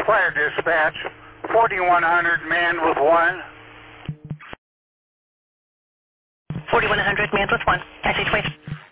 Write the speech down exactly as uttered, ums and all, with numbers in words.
Fire dispatch, forty-one hundred manned with one. forty-one hundred manned with one. I see twenty.